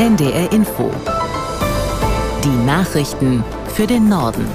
NDR Info. Die Nachrichten für den Norden.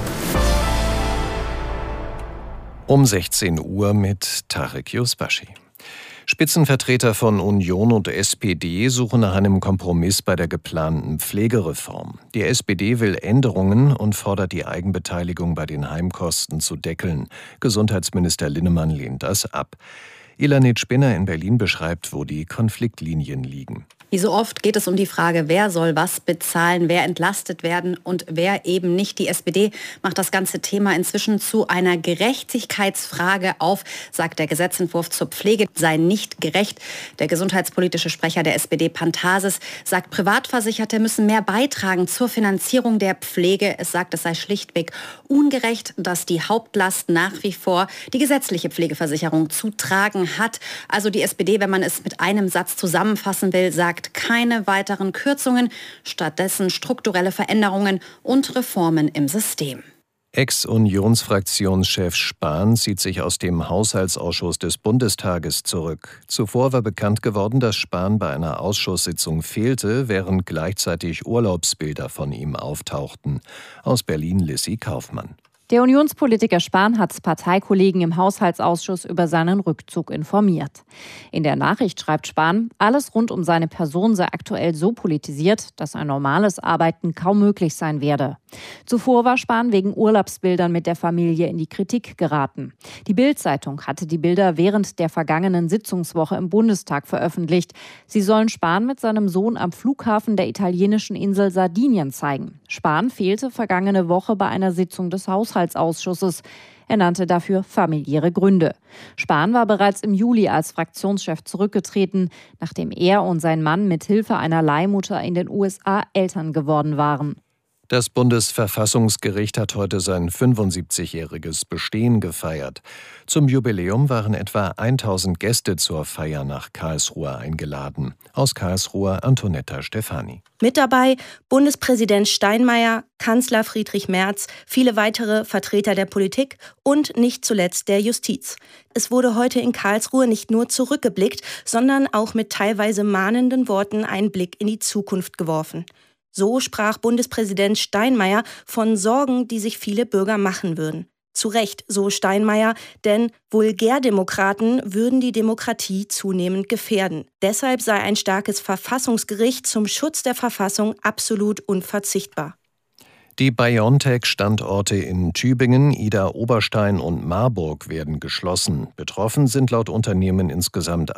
Um 16 Uhr mit Tarek Yusbashi. Spitzenvertreter von Union und SPD suchen nach einem Kompromiss bei der geplanten Pflegereform. Die SPD will Änderungen und fordert die Eigenbeteiligung bei den Heimkosten zu deckeln. Gesundheitsminister Linnemann lehnt das ab. Ilanit Spinner in Berlin beschreibt, wo die Konfliktlinien liegen. Wie so oft geht es um die Frage, wer soll was bezahlen, wer entlastet werden und wer eben nicht. Die SPD macht das ganze Thema inzwischen zu einer Gerechtigkeitsfrage auf, sagt der Gesetzentwurf zur Pflege sei nicht gerecht. Der gesundheitspolitische Sprecher der SPD, Pantasis, sagt, Privatversicherte müssen mehr beitragen zur Finanzierung der Pflege. Es sagt, es sei schlichtweg ungerecht, dass die Hauptlast nach wie vor die gesetzliche Pflegeversicherung zu tragen hat. Also die SPD, wenn man es mit einem Satz zusammenfassen will, sagt, keine weiteren Kürzungen, stattdessen strukturelle Veränderungen und Reformen im System. Ex-Unionsfraktionschef Spahn zieht sich aus dem Haushaltsausschuss des Bundestages zurück. Zuvor war bekannt geworden, dass Spahn bei einer Ausschusssitzung fehlte, während gleichzeitig Urlaubsbilder von ihm auftauchten. Aus Berlin Lissy Kaufmann. Der Unionspolitiker Spahn hat Parteikollegen im Haushaltsausschuss über seinen Rückzug informiert. In der Nachricht schreibt Spahn, alles rund um seine Person sei aktuell so politisiert, dass ein normales Arbeiten kaum möglich sein werde. Zuvor war Spahn wegen Urlaubsbildern mit der Familie in die Kritik geraten. Die Bild-Zeitung hatte die Bilder während der vergangenen Sitzungswoche im Bundestag veröffentlicht. Sie sollen Spahn mit seinem Sohn am Flughafen der italienischen Insel Sardinien zeigen. Spahn fehlte vergangene Woche bei einer Sitzung des Haushaltsausschusses. Er nannte dafür familiäre Gründe. Spahn war bereits im Juli als Fraktionschef zurückgetreten, nachdem er und sein Mann mit Hilfe einer Leihmutter in den USA Eltern geworden waren. Das Bundesverfassungsgericht hat heute sein 75-jähriges Bestehen gefeiert. Zum Jubiläum waren etwa 1000 Gäste zur Feier nach Karlsruhe eingeladen. Aus Karlsruhe Antonetta Stefani. Mit dabei Bundespräsident Steinmeier, Kanzler Friedrich Merz, viele weitere Vertreter der Politik und nicht zuletzt der Justiz. Es wurde heute in Karlsruhe nicht nur zurückgeblickt, sondern auch mit teilweise mahnenden Worten einen Blick in die Zukunft geworfen. So sprach Bundespräsident Steinmeier von Sorgen, die sich viele Bürger machen würden. Zu Recht, so Steinmeier, denn Vulgärdemokraten würden die Demokratie zunehmend gefährden. Deshalb sei ein starkes Verfassungsgericht zum Schutz der Verfassung absolut unverzichtbar. Die BioNTech-Standorte in Tübingen, Idar-Oberstein und Marburg werden geschlossen. Betroffen sind laut Unternehmen insgesamt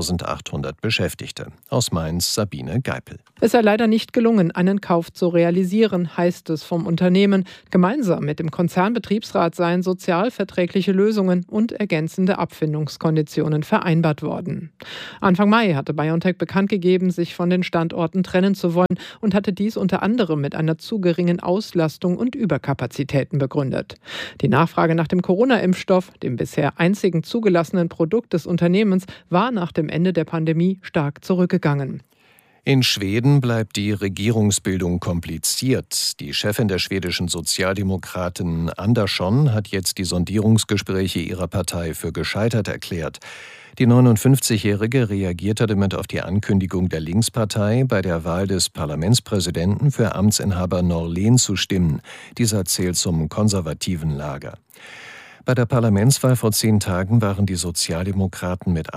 1800 Beschäftigte. Aus Mainz Sabine Geipel. Es sei leider nicht gelungen, einen Kauf zu realisieren, heißt es vom Unternehmen. Gemeinsam mit dem Konzernbetriebsrat seien sozialverträgliche Lösungen und ergänzende Abfindungskonditionen vereinbart worden. Anfang Mai hatte BioNTech bekannt gegeben, sich von den Standorten trennen zu wollen und hatte dies unter anderem mit einer zu geringen Auslastung und Überkapazitäten begründet. Die Nachfrage nach dem Corona-Impfstoff, dem bisher einzigen zugelassenen Produkt des Unternehmens, war nach dem Ende der Pandemie stark zurückgegangen. In Schweden bleibt die Regierungsbildung kompliziert. Die Chefin der schwedischen Sozialdemokraten Andersson hat jetzt die Sondierungsgespräche ihrer Partei für gescheitert erklärt. Die 59-Jährige reagierte damit auf die Ankündigung der Linkspartei, bei der Wahl des Parlamentspräsidenten für Amtsinhaber Norlén zu stimmen. Dieser zählt zum konservativen Lager. Bei der Parlamentswahl vor 10 Tagen waren die Sozialdemokraten mit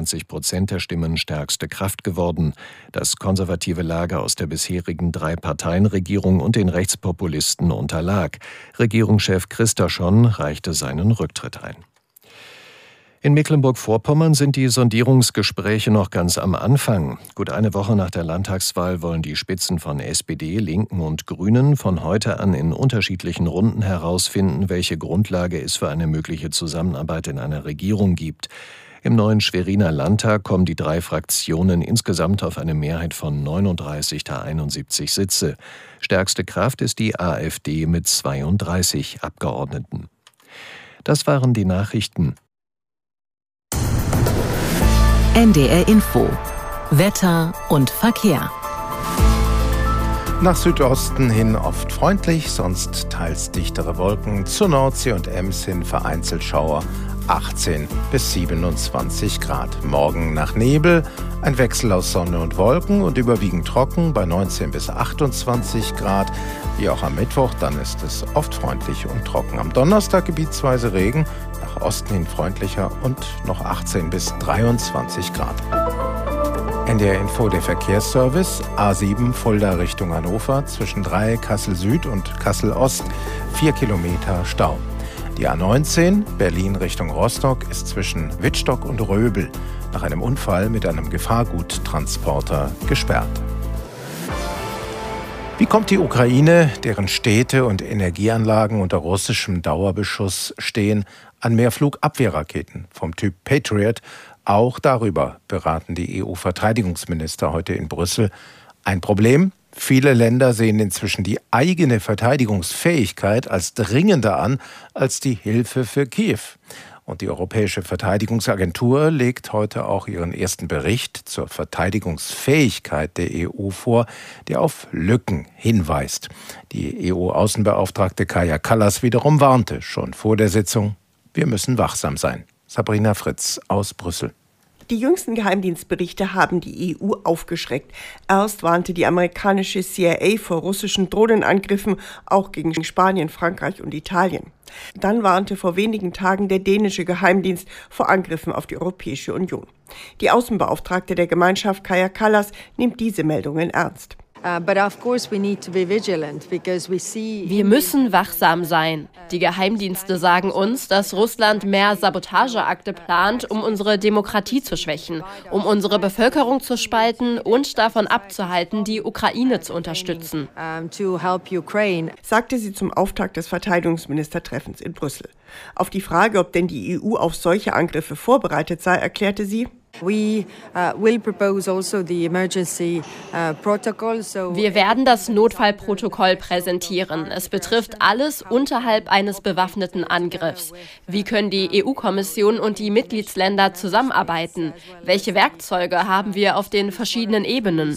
28% der Stimmen stärkste Kraft geworden. Das konservative Lager aus der bisherigen 3-Parteien-Regierung und den Rechtspopulisten unterlag. Regierungschef Kristersson reichte seinen Rücktritt ein. In Mecklenburg-Vorpommern sind die Sondierungsgespräche noch ganz am Anfang. Gut eine Woche nach der Landtagswahl wollen die Spitzen von SPD, Linken und Grünen von heute an in unterschiedlichen Runden herausfinden, welche Grundlage es für eine mögliche Zusammenarbeit in einer Regierung gibt. Im neuen Schweriner Landtag kommen die 3 Fraktionen insgesamt auf eine Mehrheit von 39 der 71 Sitze. Stärkste Kraft ist die AfD mit 32 Abgeordneten. Das waren die Nachrichten. NDR Info. Wetter und Verkehr. Nach Südosten hin oft freundlich, sonst teils dichtere Wolken. Zur Nordsee und Ems hin vereinzelt Schauer. 18 bis 27 Grad. Morgen nach Nebel, ein Wechsel aus Sonne und Wolken und überwiegend trocken bei 19 bis 28 Grad. Wie auch am Mittwoch, dann ist es oft freundlich und trocken. Am Donnerstag gebietsweise Regen, nach Osten hin freundlicher und noch 18 bis 23 Grad. NDR Info, der Verkehrsservice, A7 Fulda Richtung Hannover, zwischen Dreieck Kassel Süd und Kassel Ost, 4 Kilometer Stau. Die A19 Berlin Richtung Rostock ist zwischen Wittstock und Röbel nach einem Unfall mit einem Gefahrguttransporter gesperrt. Wie kommt die Ukraine, deren Städte und Energieanlagen unter russischem Dauerbeschuss stehen, an mehr Flugabwehrraketen vom Typ Patriot? Auch darüber beraten die EU-Verteidigungsminister heute in Brüssel. Ein Problem? Viele Länder sehen inzwischen die eigene Verteidigungsfähigkeit als dringender an als die Hilfe für Kiew. Und die Europäische Verteidigungsagentur legt heute auch ihren ersten Bericht zur Verteidigungsfähigkeit der EU vor, der auf Lücken hinweist. Die EU-Außenbeauftragte Kaja Kallas wiederum warnte schon vor der Sitzung: Wir müssen wachsam sein. Sabrina Fritz aus Brüssel. Die jüngsten Geheimdienstberichte haben die EU aufgeschreckt. Erst warnte die amerikanische CIA vor russischen Drohnenangriffen, auch gegen Spanien, Frankreich und Italien. Dann warnte vor wenigen Tagen der dänische Geheimdienst vor Angriffen auf die Europäische Union. Die Außenbeauftragte der Gemeinschaft Kaja Kallas nimmt diese Meldungen ernst. Wir müssen wachsam sein. Die Geheimdienste sagen uns, dass Russland mehr Sabotageakte plant, um unsere Demokratie zu schwächen, um unsere Bevölkerung zu spalten und davon abzuhalten, die Ukraine zu unterstützen, sagte sie zum Auftakt des Verteidigungsministertreffens in Brüssel. Auf die Frage, ob denn die EU auf solche Angriffe vorbereitet sei, erklärte sie: Wir werden das Notfallprotokoll präsentieren. Es betrifft alles unterhalb eines bewaffneten Angriffs. Wie können die EU-Kommission und die Mitgliedsländer zusammenarbeiten? Welche Werkzeuge haben wir auf den verschiedenen Ebenen?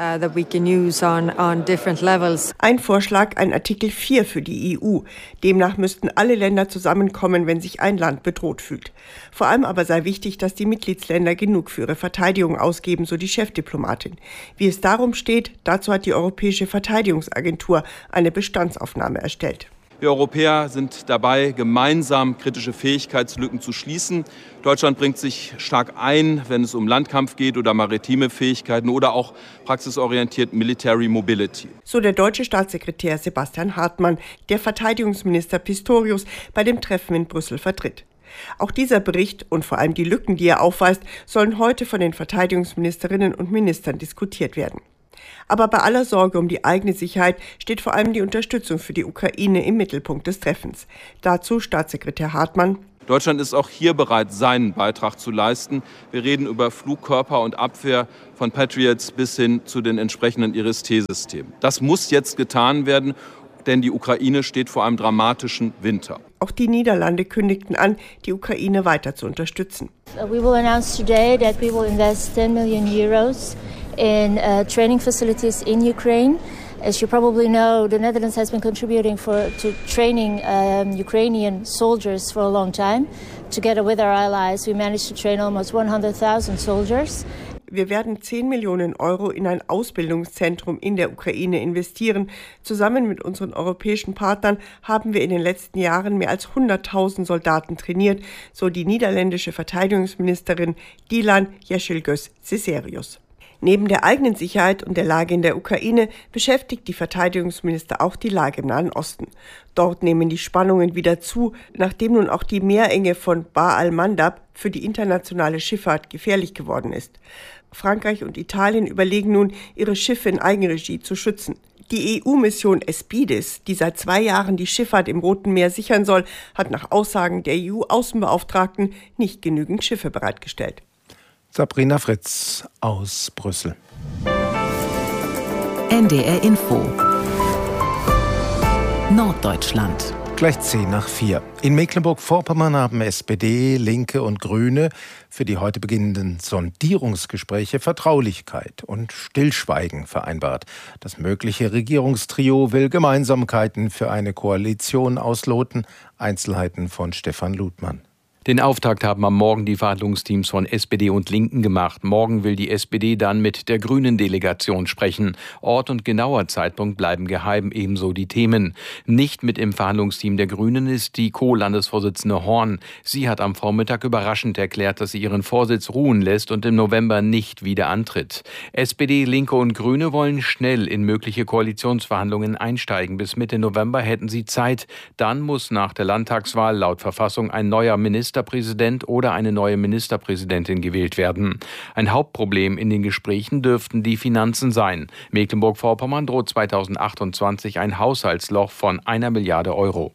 Ein Vorschlag, ein Artikel 4 für die EU. Demnach müssten alle Länder zusammenkommen, wenn sich ein Land bedroht fühlt. Vor allem aber sei wichtig, dass die Mitgliedsländer genug für ihre Verteidigung ausgeben, so die Chefdiplomatin. Wie es darum steht, dazu hat die Europäische Verteidigungsagentur eine Bestandsaufnahme erstellt. Wir Europäer sind dabei, gemeinsam kritische Fähigkeitslücken zu schließen. Deutschland bringt sich stark ein, wenn es um Landkampf geht oder maritime Fähigkeiten oder auch praxisorientiert Military Mobility. So der deutsche Staatssekretär Sebastian Hartmann, der Verteidigungsminister Pistorius bei dem Treffen in Brüssel vertritt. Auch dieser Bericht und vor allem die Lücken, die er aufweist, sollen heute von den Verteidigungsministerinnen und Ministern diskutiert werden. Aber bei aller Sorge um die eigene Sicherheit steht vor allem die Unterstützung für die Ukraine im Mittelpunkt des Treffens. Dazu Staatssekretär Hartmann: Deutschland ist auch hier bereit, seinen Beitrag zu leisten. Wir reden über Flugkörper und Abwehr von Patriots bis hin zu den entsprechenden Iris-T-Systemen. Das muss jetzt getan werden, denn die Ukraine steht vor einem dramatischen Winter. Auch die Niederlande kündigten an, die Ukraine weiter zu unterstützen. We will announce today that we will invest 10 million euros in training facilities in Ukraine. As you probably know, the Netherlands has been contributing to training Ukrainian soldiers for a long time. Together with our allies, we managed to train almost 100,000 soldiers. Wir werden 10 Millionen Euro in ein Ausbildungszentrum in der Ukraine investieren. Zusammen mit unseren europäischen Partnern haben wir in den letzten Jahren mehr als 100.000 Soldaten trainiert, so die niederländische Verteidigungsministerin Dilan Yeşilgöz-Cesarius. Neben der eigenen Sicherheit und der Lage in der Ukraine beschäftigt die Verteidigungsminister auch die Lage im Nahen Osten. Dort nehmen die Spannungen wieder zu, nachdem nun auch die Meerenge von Bab al-Mandab für die internationale Schifffahrt gefährlich geworden ist. Frankreich und Italien überlegen nun, ihre Schiffe in Eigenregie zu schützen. Die EU-Mission Aspides, die seit 2 Jahren die Schifffahrt im Roten Meer sichern soll, hat nach Aussagen der EU-Außenbeauftragten nicht genügend Schiffe bereitgestellt. Sabrina Fritz aus Brüssel. NDR Info Norddeutschland. Gleich 3:10. In Mecklenburg-Vorpommern haben SPD, Linke und Grüne für die heute beginnenden Sondierungsgespräche Vertraulichkeit und Stillschweigen vereinbart. Das mögliche Regierungstrio will Gemeinsamkeiten für eine Koalition ausloten. Einzelheiten von Stefan Ludmann. Den Auftakt haben am Morgen die Verhandlungsteams von SPD und Linken gemacht. Morgen will die SPD dann mit der Grünen-Delegation sprechen. Ort und genauer Zeitpunkt bleiben geheim, ebenso die Themen. Nicht mit im Verhandlungsteam der Grünen ist die Co-Landesvorsitzende Horn. Sie hat am Vormittag überraschend erklärt, dass sie ihren Vorsitz ruhen lässt und im November nicht wieder antritt. SPD, Linke und Grüne wollen schnell in mögliche Koalitionsverhandlungen einsteigen. Bis Mitte November hätten sie Zeit. Dann muss nach der Landtagswahl laut Verfassung ein neuer Ministerpräsident oder eine neue Ministerpräsidentin gewählt werden. Ein Hauptproblem in den Gesprächen dürften die Finanzen sein. Mecklenburg-Vorpommern droht 2028 ein Haushaltsloch von 1 Milliarde Euro.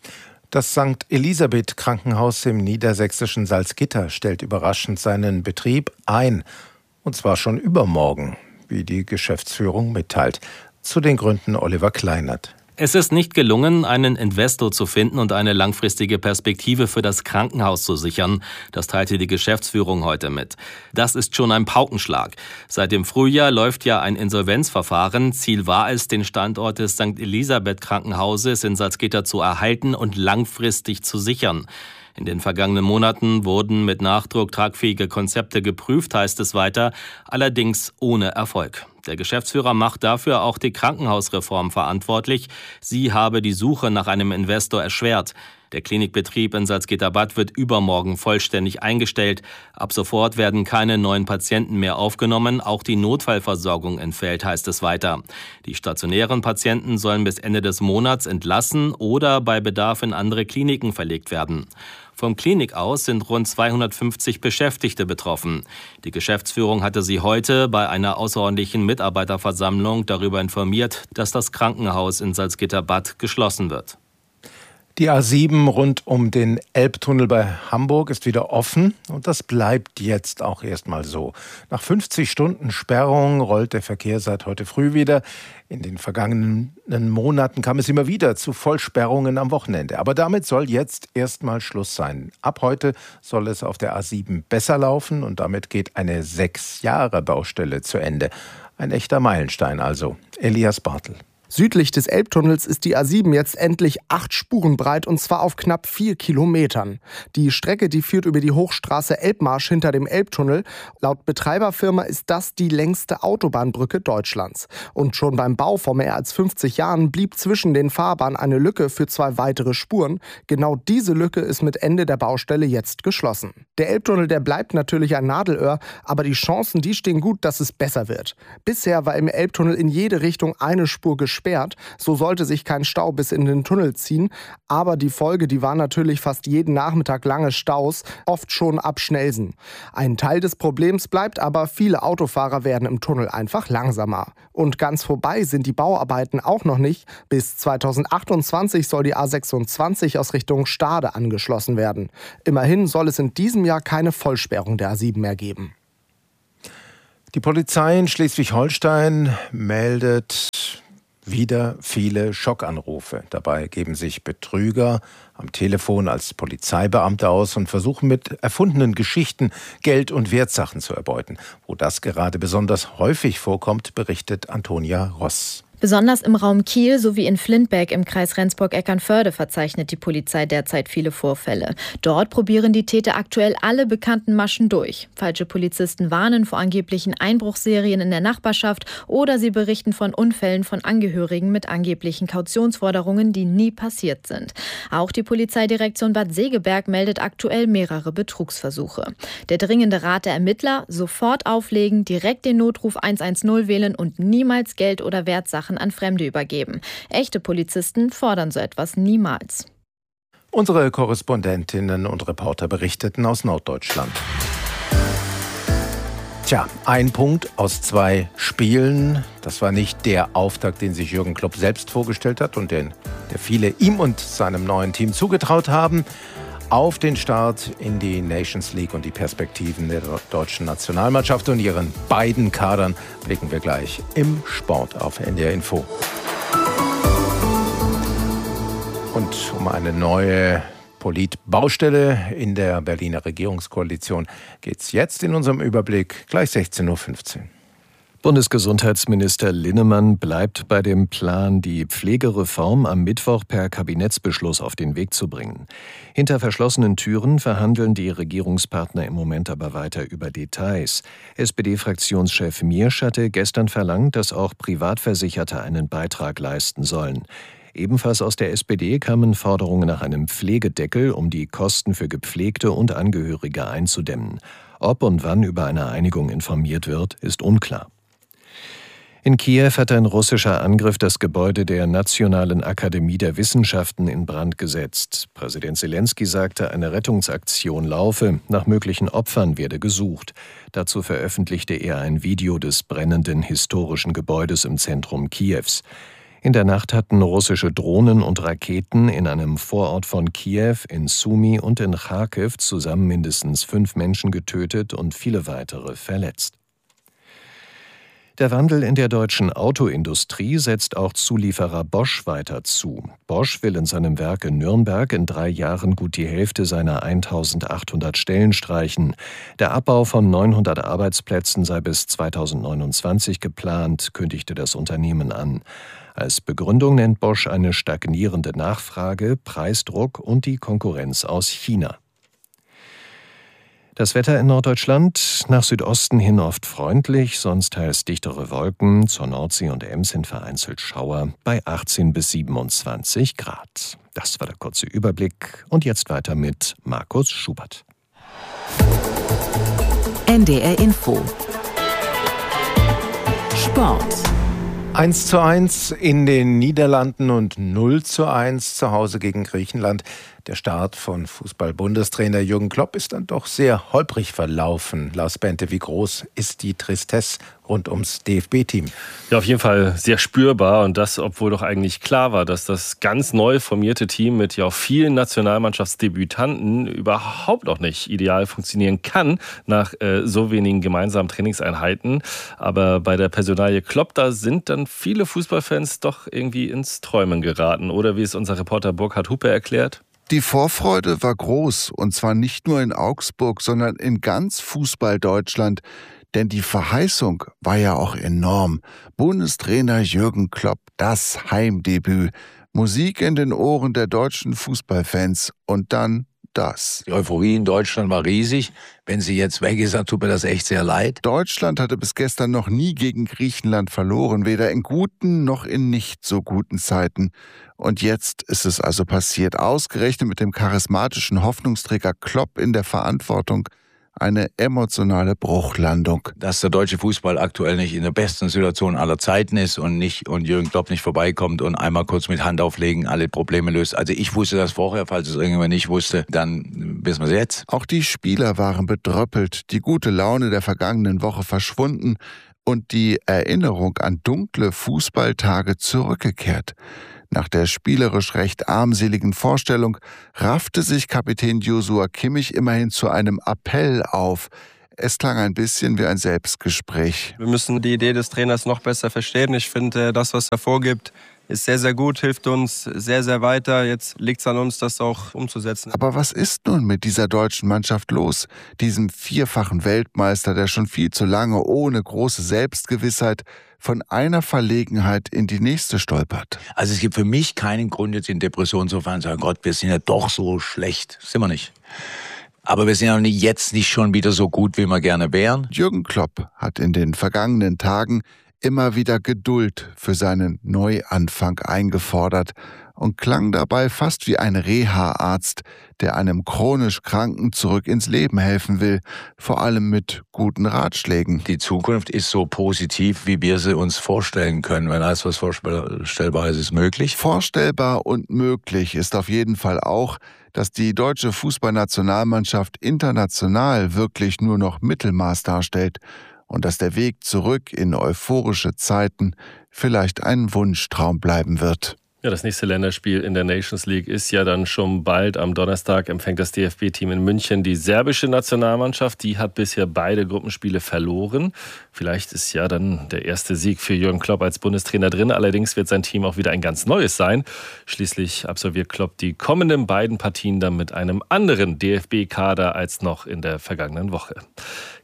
Das St. Elisabeth Krankenhaus im niedersächsischen Salzgitter stellt überraschend seinen Betrieb ein. Und zwar schon übermorgen, wie die Geschäftsführung mitteilt. Zu den Gründen Oliver Kleinert. Es ist nicht gelungen, einen Investor zu finden und eine langfristige Perspektive für das Krankenhaus zu sichern. Das teilte die Geschäftsführung heute mit. Das ist schon ein Paukenschlag. Seit dem Frühjahr läuft ja ein Insolvenzverfahren. Ziel war es, den Standort des St. Elisabeth Krankenhauses in Salzgitter zu erhalten und langfristig zu sichern. In den vergangenen Monaten wurden mit Nachdruck tragfähige Konzepte geprüft, heißt es weiter, allerdings ohne Erfolg. Der Geschäftsführer macht dafür auch die Krankenhausreform verantwortlich. Sie habe die Suche nach einem Investor erschwert. Der Klinikbetrieb in Salzgitter-Bad wird übermorgen vollständig eingestellt. Ab sofort werden keine neuen Patienten mehr aufgenommen. Auch die Notfallversorgung entfällt, heißt es weiter. Die stationären Patienten sollen bis Ende des Monats entlassen oder bei Bedarf in andere Kliniken verlegt werden. Vom Klinik aus sind rund 250 Beschäftigte betroffen. Die Geschäftsführung hatte sie heute bei einer außerordentlichen Mitarbeiterversammlung darüber informiert, dass das Krankenhaus in Salzgitter-Bad geschlossen wird. Die A7 rund um den Elbtunnel bei Hamburg ist wieder offen und das bleibt jetzt auch erstmal so. Nach 50 Stunden Sperrung rollt der Verkehr seit heute früh wieder. In den vergangenen Monaten kam es immer wieder zu Vollsperrungen am Wochenende. Aber damit soll jetzt erstmal Schluss sein. Ab heute soll es auf der A7 besser laufen und damit geht eine 6-Jahre-Baustelle zu Ende. Ein echter Meilenstein also. Elias Bartel. Südlich des Elbtunnels ist die A7 jetzt endlich 8 Spuren breit und zwar auf knapp 4 Kilometern. Die Strecke, die führt über die Hochstraße Elbmarsch hinter dem Elbtunnel. Laut Betreiberfirma ist das die längste Autobahnbrücke Deutschlands. Und schon beim Bau vor mehr als 50 Jahren blieb zwischen den Fahrbahnen eine Lücke für 2 weitere Spuren. Genau diese Lücke ist mit Ende der Baustelle jetzt geschlossen. Der Elbtunnel, der bleibt natürlich ein Nadelöhr, aber die Chancen, die stehen gut, dass es besser wird. Bisher war im Elbtunnel in jede Richtung eine Spur gesperrt. So sollte sich kein Stau bis in den Tunnel ziehen. Aber die Folge, die war natürlich fast jeden Nachmittag lange Staus, oft schon ab Schnellsen. Ein Teil des Problems bleibt aber, viele Autofahrer werden im Tunnel einfach langsamer. Und ganz vorbei sind die Bauarbeiten auch noch nicht. Bis 2028 soll die A26 aus Richtung Stade angeschlossen werden. Immerhin soll es in diesem Jahr keine Vollsperrung der A7 mehr geben. Die Polizei in Schleswig-Holstein meldet wieder viele Schockanrufe. Dabei geben sich Betrüger am Telefon als Polizeibeamte aus und versuchen mit erfundenen Geschichten Geld und Wertsachen zu erbeuten. Wo das gerade besonders häufig vorkommt, berichtet Antonia Ross. Besonders im Raum Kiel sowie in Flintberg im Kreis Rendsburg-Eckernförde verzeichnet die Polizei derzeit viele Vorfälle. Dort probieren die Täter aktuell alle bekannten Maschen durch. Falsche Polizisten warnen vor angeblichen Einbruchsserien in der Nachbarschaft oder sie berichten von Unfällen von Angehörigen mit angeblichen Kautionsforderungen, die nie passiert sind. Auch die Polizeidirektion Bad Segeberg meldet aktuell mehrere Betrugsversuche. Der dringende Rat der Ermittler: sofort auflegen, direkt den Notruf 110 wählen und niemals Geld oder Wertsachen an Fremde übergeben. Echte Polizisten fordern so etwas niemals. Unsere Korrespondentinnen und Reporter berichteten aus Norddeutschland. Tja, 1 Punkt aus 2 Spielen. Das war nicht der Auftakt, den sich Jürgen Klopp selbst vorgestellt hat und der viele ihm und seinem neuen Team zugetraut haben. Auf den Start in die Nations League und die Perspektiven der deutschen Nationalmannschaft und ihren beiden Kadern blicken wir gleich im Sport auf NDR Info. Und um eine neue Politbaustelle in der Berliner Regierungskoalition geht es jetzt in unserem Überblick gleich 16:15 Uhr. Bundesgesundheitsminister Linnemann bleibt bei dem Plan, die Pflegereform am Mittwoch per Kabinettsbeschluss auf den Weg zu bringen. Hinter verschlossenen Türen verhandeln die Regierungspartner im Moment aber weiter über Details. SPD-Fraktionschef Miersch hatte gestern verlangt, dass auch Privatversicherte einen Beitrag leisten sollen. Ebenfalls aus der SPD kamen Forderungen nach einem Pflegedeckel, um die Kosten für Gepflegte und Angehörige einzudämmen. Ob und wann über eine Einigung informiert wird, ist unklar. In Kiew hat ein russischer Angriff das Gebäude der Nationalen Akademie der Wissenschaften in Brand gesetzt. Präsident Selenskyj sagte, eine Rettungsaktion laufe, nach möglichen Opfern werde gesucht. Dazu veröffentlichte er ein Video des brennenden historischen Gebäudes im Zentrum Kiews. In der Nacht hatten russische Drohnen und Raketen in einem Vorort von Kiew, in Sumy und in Charkiw zusammen mindestens 5 Menschen getötet und viele weitere verletzt. Der Wandel in der deutschen Autoindustrie setzt auch Zulieferer Bosch weiter zu. Bosch will in seinem Werk in Nürnberg in 3 Jahren gut die Hälfte seiner 1800 Stellen streichen. Der Abbau von 900 Arbeitsplätzen sei bis 2029 geplant, kündigte das Unternehmen an. Als Begründung nennt Bosch eine stagnierende Nachfrage, Preisdruck und die Konkurrenz aus China. Das Wetter in Norddeutschland nach Südosten hin oft freundlich, sonst teils dichtere Wolken, zur Nordsee und Ems hin vereinzelt Schauer bei 18 bis 27 Grad. Das war der kurze Überblick und jetzt weiter mit Markus Schubert. NDR Info. Sport. 1:1 in den Niederlanden und 0:1 zu Hause gegen Griechenland. Der Start von Fußball-Bundestrainer Jürgen Klopp ist dann doch sehr holprig verlaufen. Lars Bente, wie groß ist die Tristesse rund ums DFB-Team? Ja, auf jeden Fall sehr spürbar und das, obwohl doch eigentlich klar war, dass das ganz neu formierte Team mit ja auch vielen Nationalmannschaftsdebütanten überhaupt noch nicht ideal funktionieren kann nach so wenigen gemeinsamen Trainingseinheiten. Aber bei der Personalie Klopp, da sind dann viele Fußballfans doch irgendwie ins Träumen geraten. Oder wie es unser Reporter Burkhard Hupe erklärt. Die Vorfreude war groß, und zwar nicht nur in Augsburg, sondern in ganz Fußball-Deutschland. Denn die Verheißung war ja auch enorm. Bundestrainer Jürgen Klopp, das Heimdebüt. Musik in den Ohren der deutschen Fußballfans und dann das. Die Euphorie in Deutschland war riesig. Wenn sie jetzt weg ist, dann tut mir das echt sehr leid. Deutschland hatte bis gestern noch nie gegen Griechenland verloren, weder in guten noch in nicht so guten Zeiten. Und jetzt ist es also passiert, ausgerechnet mit dem charismatischen Hoffnungsträger Klopp in der Verantwortung. Eine emotionale Bruchlandung. Dass der deutsche Fußball aktuell nicht in der besten Situation aller Zeiten ist und Jürgen Klopp nicht vorbeikommt und einmal kurz mit Hand auflegen alle Probleme löst. Also ich wusste das vorher, falls es irgendjemand nicht wusste, dann wissen wir es jetzt. Auch die Spieler waren bedröppelt, die gute Laune der vergangenen Woche verschwunden und die Erinnerung an dunkle Fußballtage zurückgekehrt. Nach der spielerisch recht armseligen Vorstellung raffte sich Kapitän Joshua Kimmich immerhin zu einem Appell auf. Es klang ein bisschen wie ein Selbstgespräch. Wir müssen die Idee des Trainers noch besser verstehen. Ich finde, das, was er vorgibt, ist sehr, sehr gut, hilft uns sehr, sehr weiter. Jetzt liegt es an uns, das auch umzusetzen. Aber was ist nun mit dieser deutschen Mannschaft los? Diesem 4-fachen Weltmeister, der schon viel zu lange ohne große Selbstgewissheit von einer Verlegenheit in die nächste stolpert. Also es gibt für mich keinen Grund, jetzt in Depression zu fallen und zu sagen, Gott, wir sind ja doch so schlecht. Sind wir nicht. Aber wir sind ja jetzt nicht schon wieder so gut, wie wir gerne wären. Jürgen Klopp hat in den vergangenen Tagen immer wieder Geduld für seinen Neuanfang eingefordert und klang dabei fast wie ein Reha-Arzt, der einem chronisch Kranken zurück ins Leben helfen will, vor allem mit guten Ratschlägen. Die Zukunft ist so positiv, wie wir sie uns vorstellen können. Wenn alles, was vorstellbar ist, ist möglich. Vorstellbar und möglich ist auf jeden Fall auch, dass die deutsche Fußballnationalmannschaft international wirklich nur noch Mittelmaß darstellt und dass der Weg zurück in euphorische Zeiten vielleicht ein Wunschtraum bleiben wird. Ja, das nächste Länderspiel in der Nations League ist ja dann schon bald. Am Donnerstag empfängt das DFB-Team in München die serbische Nationalmannschaft. Die hat bisher beide Gruppenspiele verloren. Vielleicht ist ja dann der erste Sieg für Jürgen Klopp als Bundestrainer drin. Allerdings wird sein Team auch wieder ein ganz neues sein. Schließlich absolviert Klopp die kommenden beiden Partien dann mit einem anderen DFB-Kader als noch in der vergangenen Woche.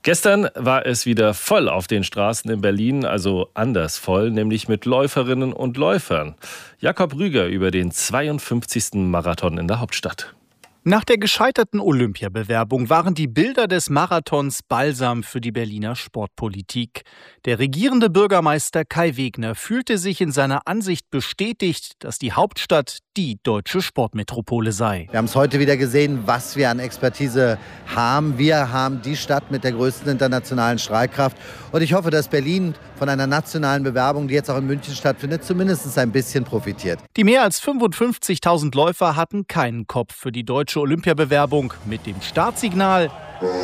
Gestern war es wieder voll auf den Straßen in Berlin, also anders voll, nämlich mit Läuferinnen und Läufern. Jakob Rüger über den 52. Marathon in der Hauptstadt. Nach der gescheiterten Olympiabewerbung waren die Bilder des Marathons Balsam für die Berliner Sportpolitik. Der regierende Bürgermeister Kai Wegner fühlte sich in seiner Ansicht bestätigt, dass die Hauptstadt die deutsche Sportmetropole sei. Wir haben es heute wieder gesehen, was wir an Expertise haben. Wir haben die Stadt mit der größten internationalen Strahlkraft. Und ich hoffe, dass Berlin von einer nationalen Bewerbung, die jetzt auch in München stattfindet, zumindest ein bisschen profitiert. Die mehr als 55.000 Läufer hatten keinen Kopf für die deutsche Olympiabewerbung. Mit dem Startsignal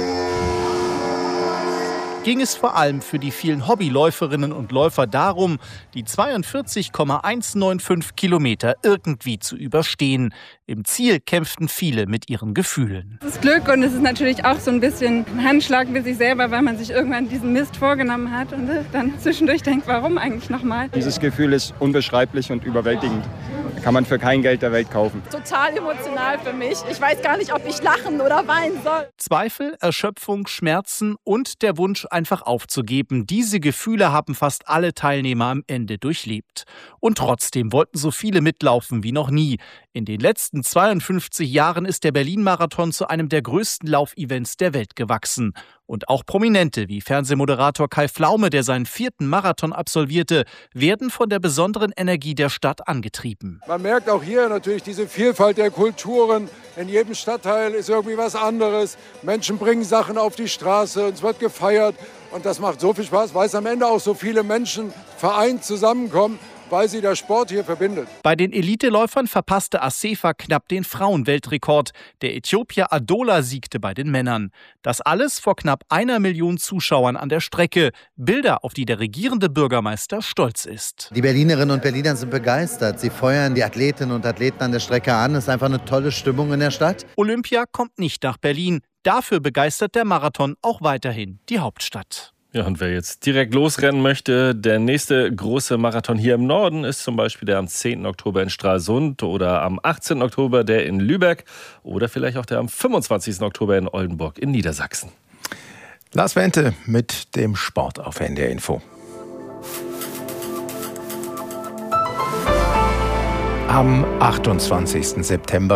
ging es vor allem für die vielen Hobbyläuferinnen und Läufer darum, die 42,195 Kilometer irgendwie zu überstehen. Im Ziel kämpften viele mit ihren Gefühlen. Es ist Glück und es ist natürlich auch so ein bisschen ein Handschlag mit sich selber, weil man sich irgendwann diesen Mist vorgenommen hat und dann zwischendurch denkt, warum eigentlich nochmal? Dieses Gefühl ist unbeschreiblich und überwältigend. Kann man für kein Geld der Welt kaufen. Total emotional für mich. Ich weiß gar nicht, ob ich lachen oder weinen soll. Zweifel, Erschöpfung, Schmerzen und der Wunsch, einfach aufzugeben. Diese Gefühle haben fast alle Teilnehmer am Ende durchlebt. Und trotzdem wollten so viele mitlaufen wie noch nie. In den letzten 52 Jahren ist der Berlin-Marathon zu einem der größten Laufevents der Welt gewachsen. Und auch Prominente wie Fernsehmoderator Kai Pflaume, der seinen 4. Marathon absolvierte, werden von der besonderen Energie der Stadt angetrieben. Man merkt auch hier natürlich diese Vielfalt der Kulturen. In jedem Stadtteil ist irgendwie was anderes. Menschen bringen Sachen auf die Straße und es wird gefeiert. Und das macht so viel Spaß, weil es am Ende auch so viele Menschen vereint zusammenkommen, weil sie der Sport hier verbindet. Bei den Eliteläufern verpasste Assefa knapp den Frauenweltrekord. Der Äthiopier Adola siegte bei den Männern. Das alles vor knapp 1 Million Zuschauern an der Strecke. Bilder, auf die der regierende Bürgermeister stolz ist. Die Berlinerinnen und Berliner sind begeistert. Sie feuern die Athletinnen und Athleten an der Strecke an. Es ist einfach eine tolle Stimmung in der Stadt. Olympia kommt nicht nach Berlin. Dafür begeistert der Marathon auch weiterhin die Hauptstadt. Ja, und wer jetzt direkt losrennen möchte, der nächste große Marathon hier im Norden ist zum Beispiel der am 10. Oktober in Stralsund oder am 18. Oktober der in Lübeck oder vielleicht auch der am 25. Oktober in Oldenburg in Niedersachsen. Lars Wente mit dem Sport auf NDR Info. Am 28. September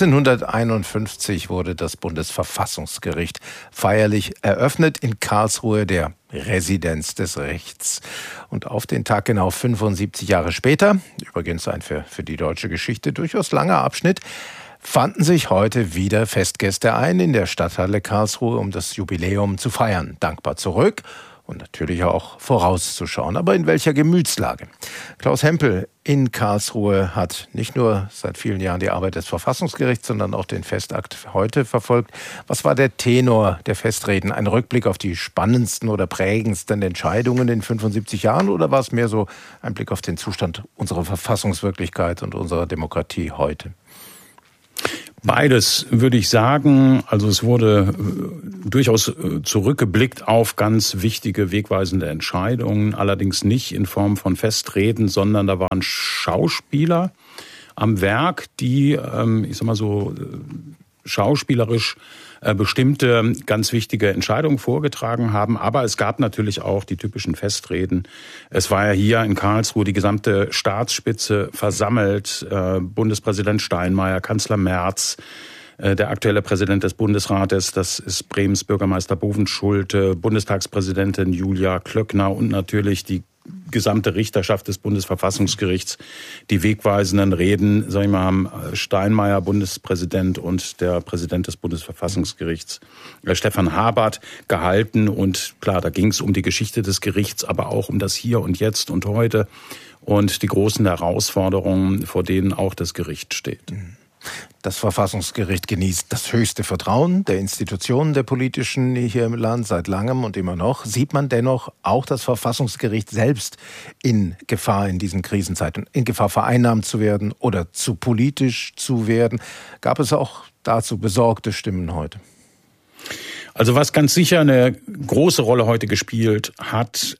1951 wurde das Bundesverfassungsgericht feierlich eröffnet in Karlsruhe, der Residenz des Rechts. Und auf den Tag genau 75 Jahre später, übrigens ein für die deutsche Geschichte durchaus langer Abschnitt, fanden sich heute wieder Festgäste ein in der Stadthalle Karlsruhe, um das Jubiläum zu feiern. Dankbar zurück und natürlich auch vorauszuschauen. Aber in welcher Gemütslage? Klaus Hempel in Karlsruhe hat nicht nur seit vielen Jahren die Arbeit des Verfassungsgerichts, sondern auch den Festakt heute verfolgt. Was war der Tenor der Festreden? Ein Rückblick auf die spannendsten oder prägendsten Entscheidungen in 75 Jahren? Oder war es mehr so ein Blick auf den Zustand unserer Verfassungswirklichkeit und unserer Demokratie heute? Beides, würde ich sagen. Also es wurde durchaus zurückgeblickt auf ganz wichtige, wegweisende Entscheidungen, allerdings nicht in Form von Festreden, sondern da waren Schauspieler am Werk, die, ich sag mal so, schauspielerisch bestimmte ganz wichtige Entscheidungen vorgetragen haben. Aber es gab natürlich auch die typischen Festreden. Es war ja hier in Karlsruhe die gesamte Staatsspitze versammelt. Bundespräsident Steinmeier, Kanzler Merz, der aktuelle Präsident des Bundesrates, das ist Bremens Bürgermeister Bovenschulte, Bundestagspräsidentin Julia Klöckner und natürlich die gesamte Richterschaft des Bundesverfassungsgerichts. Die wegweisenden Reden, sag ich mal, haben Steinmeier, Bundespräsident, und der Präsident des Bundesverfassungsgerichts, Stefan Habert, gehalten. Und klar, da ging es um die Geschichte des Gerichts, aber auch um das Hier und Jetzt und Heute und die großen Herausforderungen, vor denen auch das Gericht steht. Das Verfassungsgericht genießt das höchste Vertrauen der Institutionen der politischen hier im Land seit langem und immer noch. Sieht man dennoch auch das Verfassungsgericht selbst in Gefahr in diesen Krisenzeiten, in Gefahr vereinnahmt zu werden oder zu politisch zu werden? Gab es auch dazu besorgte Stimmen heute? Also was ganz sicher eine große Rolle heute gespielt hat,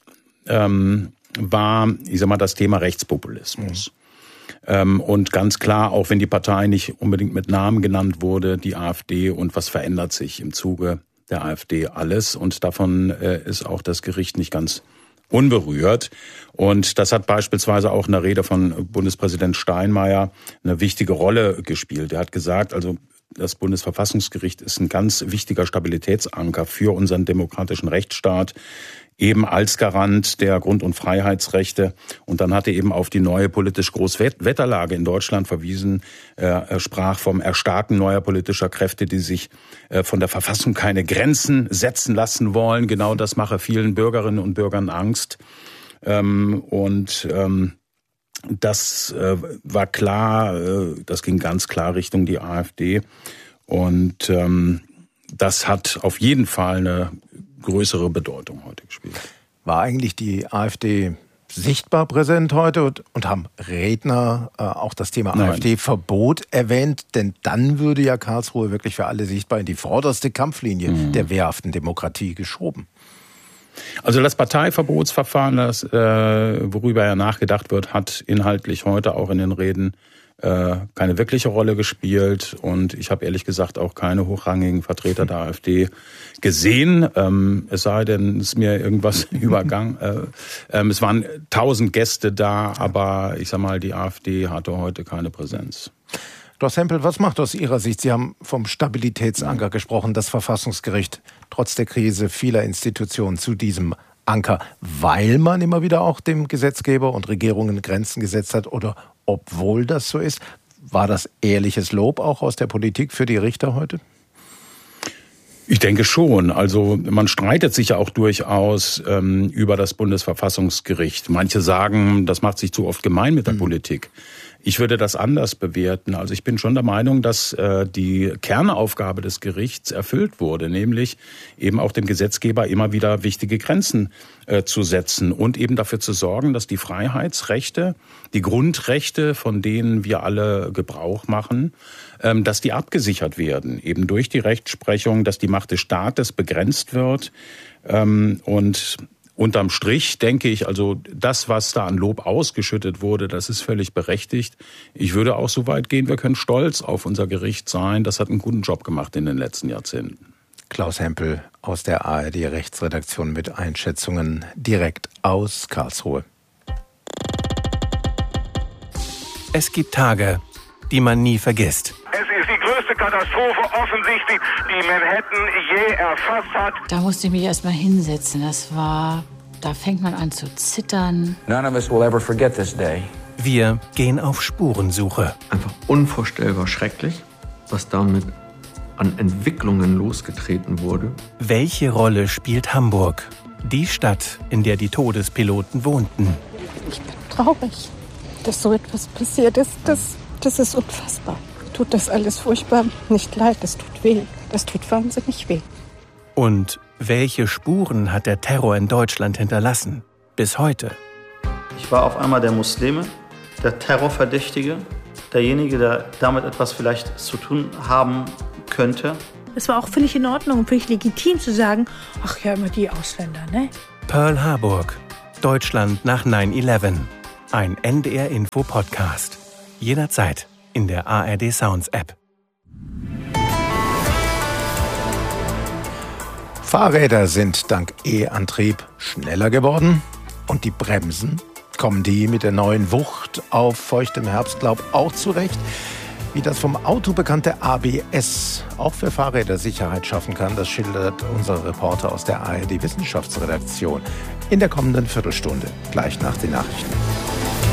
war, ich sag mal, das Thema Rechtspopulismus. Und ganz klar, auch wenn die Partei nicht unbedingt mit Namen genannt wurde, die AfD, und was verändert sich im Zuge der AfD alles. Und davon ist auch das Gericht nicht ganz unberührt. Und das hat beispielsweise auch in der Rede von Bundespräsident Steinmeier eine wichtige Rolle gespielt. Er hat gesagt, also das Bundesverfassungsgericht ist ein ganz wichtiger Stabilitätsanker für unseren demokratischen Rechtsstaat, eben als Garant der Grund- und Freiheitsrechte. Und dann hat er eben auf die neue politisch Großwetterlage in Deutschland verwiesen. Er sprach vom Erstarken neuer politischer Kräfte, die sich von der Verfassung keine Grenzen setzen lassen wollen. Genau das mache vielen Bürgerinnen und Bürgern Angst. Das war klar, das ging ganz klar Richtung die AfD. Und das hat auf jeden Fall eine größere Bedeutung heute gespielt. War eigentlich die AfD sichtbar präsent heute und haben Redner auch das Thema AfD-Verbot erwähnt? Denn dann würde ja Karlsruhe wirklich für alle sichtbar in die vorderste Kampflinie der wehrhaften Demokratie geschoben. Also das Parteiverbotsverfahren, worüber ja nachgedacht wird, hat inhaltlich heute auch in den Reden keine wirkliche Rolle gespielt. Und ich habe ehrlich gesagt auch keine hochrangigen Vertreter der AfD gesehen. Es sei denn, es ist mir irgendwas übergangen. Es waren 1000 Gäste da, aber ich sag mal, die AfD hatte heute keine Präsenz. Klaus Hempel, was macht aus Ihrer Sicht? Sie haben vom Stabilitätsanker gesprochen, das Verfassungsgericht trotz der Krise vieler Institutionen zu diesem Anker, weil man immer wieder auch dem Gesetzgeber und Regierungen Grenzen gesetzt hat oder obwohl das so ist? War das ehrliches Lob auch aus der Politik für die Richter heute? Ich denke schon. Also man streitet sich ja auch durchaus über das Bundesverfassungsgericht. Manche sagen, das macht sich zu oft gemein mit der Politik. Ich würde das anders bewerten. Also ich bin schon der Meinung, dass die Kernaufgabe des Gerichts erfüllt wurde, nämlich eben auch dem Gesetzgeber immer wieder wichtige Grenzen zu setzen und eben dafür zu sorgen, dass die Freiheitsrechte, die Grundrechte, von denen wir alle Gebrauch machen, dass die abgesichert werden, eben durch die Rechtsprechung, dass die Macht des Staates begrenzt wird. Und unterm Strich denke ich, also das, was da an Lob ausgeschüttet wurde, das ist völlig berechtigt. Ich würde auch so weit gehen, wir können stolz auf unser Gericht sein. Das hat einen guten Job gemacht in den letzten Jahrzehnten. Klaus Hempel aus der ARD-Rechtsredaktion mit Einschätzungen direkt aus Karlsruhe. Es gibt Tage, die man nie vergisst. Es ist die größte Katastrophe offensichtlich, die Manhattan je erfasst hat. Da musste ich mich erst mal hinsetzen. Da fängt man an zu zittern. None of us will ever forget this day. Wir gehen auf Spurensuche. Einfach unvorstellbar schrecklich, was damit an Entwicklungen losgetreten wurde. Welche Rolle spielt Hamburg? Die Stadt, in der die Todespiloten wohnten. Ich bin traurig, dass so etwas passiert ist. Das ist unfassbar. Tut das alles furchtbar nicht leid, das tut weh. Das tut wahnsinnig weh. Und welche Spuren hat der Terror in Deutschland hinterlassen? Bis heute. Ich war auf einmal der Muslime, der Terrorverdächtige, derjenige, der damit etwas vielleicht zu tun haben könnte. Es war auch völlig in Ordnung, völlig legitim zu sagen, ach ja, immer die Ausländer, ne? Pearl Harbor, Deutschland nach 9/11. Ein NDR-Info-Podcast. Jederzeit in der ARD Sounds App. Fahrräder sind dank E-Antrieb schneller geworden und die Bremsen, kommen die mit der neuen Wucht auf feuchtem Herbstlaub auch zurecht? Wie das vom Auto bekannte ABS auch für Fahrräder Sicherheit schaffen kann, das schildert unser Reporter aus der ARD Wissenschaftsredaktion in der kommenden Viertelstunde, gleich nach den Nachrichten.